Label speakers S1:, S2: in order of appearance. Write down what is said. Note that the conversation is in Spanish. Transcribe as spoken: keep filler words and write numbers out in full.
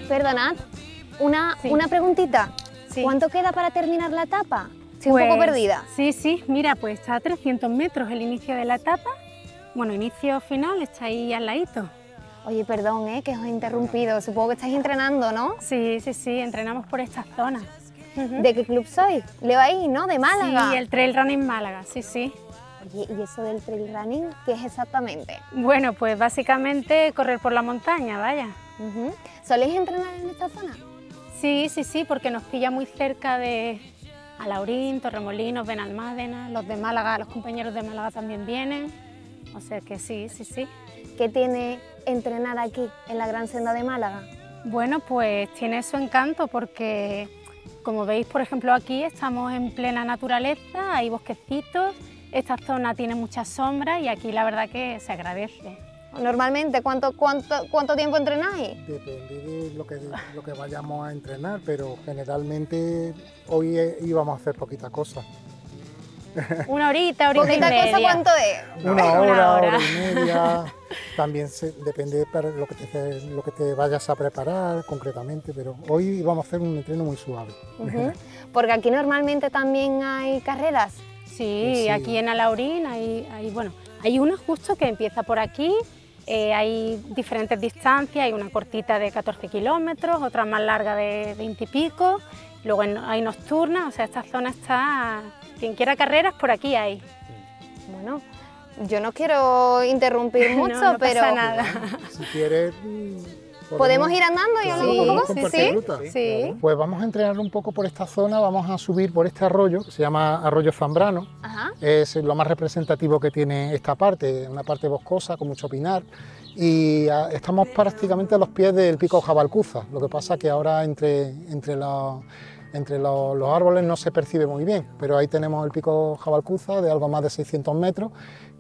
S1: Perdonad, una,
S2: Sí.
S1: una preguntita.
S2: Sí.
S1: ¿Cuánto queda para terminar la etapa? Estoy
S2: Pues,
S1: un poco perdida.
S2: Sí, sí, mira, pues está a trescientos metros el inicio de la etapa. Bueno, inicio final está ahí al ladito.
S1: Oye, perdón, ¿eh? que os he interrumpido. Supongo que estáis entrenando, ¿no?
S2: Sí, sí, sí, entrenamos por esta zona. Ujú.
S1: ¿De qué club sois? Leo ahí, ¿no? De Málaga.
S2: Sí, el Trail Running Málaga, sí, sí.
S1: Oye, ¿y eso del trail running qué es exactamente?
S2: Bueno, pues básicamente correr por la montaña, vaya.
S1: Ujú. ¿Soléis entrenar en esta zona?
S2: Sí, sí, sí, porque nos pilla muy cerca de Alhaurín, Torremolinos, Benalmádena, los de Málaga, los compañeros de Málaga también vienen. O sea que sí, sí, sí.
S1: ¿Qué tiene entrenar aquí, en la Gran Senda de Málaga?
S2: Bueno, pues tiene su encanto porque, como veis, por ejemplo, aquí estamos en plena naturaleza, hay bosquecitos, esta zona tiene mucha sombra y aquí la verdad que se agradece.
S1: Normalmente, ¿cuánto, cuánto, cuánto tiempo entrenáis?
S3: Depende de lo que, de lo que vayamos a entrenar, pero generalmente hoy eh, íbamos a hacer poquita cosa.
S2: Una horita, horita y
S1: ¿Poquita
S2: media.
S1: cosa cuánto es?
S3: Una
S2: Una
S3: hora,
S2: hora.
S3: hora y media. También se- depende de lo que, te, lo que te vayas a preparar concretamente, pero hoy vamos a hacer un entreno muy suave.
S1: Ujú. Porque aquí normalmente también hay carreras.
S2: Sí,
S3: Sí.
S2: aquí en Alhaurín hay, hay, bueno, hay una justo que empieza por aquí, eh, hay diferentes distancias, hay una cortita de catorce kilómetros, otra más larga de veinte y pico, luego en- hay nocturnas, o sea, esta zona está, quien quiera carreras, por aquí hay.
S1: Bueno, yo no quiero interrumpir
S2: No,
S1: mucho,
S2: no
S1: pero
S2: pasa nada.
S3: Si quieres... mm,
S1: ¿podemos ir andando y
S3: Claro,
S1: hablamos un
S3: podemos
S1: poco?
S3: compartir
S1: Sí,
S3: ruta.
S2: Sí.
S3: Pues vamos a entrenar un poco por esta zona, vamos a subir por este arroyo, que se llama Arroyo Zambrano.
S1: Ajá.
S3: Es lo más representativo que tiene esta parte, una parte boscosa con mucho pinar, y ah, estamos prácticamente a los pies del pico Jabalcuza. Lo que pasa que ahora entre, entre, los, entre los, los árboles no se percibe muy bien, pero ahí tenemos el pico Jabalcuza de algo más de seiscientos metros,